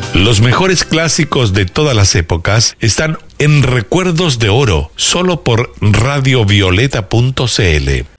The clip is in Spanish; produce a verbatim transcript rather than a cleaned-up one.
Los mejores clásicos de todas las épocas están en Recuerdos de Oro, solo por radiovioleta punto c l.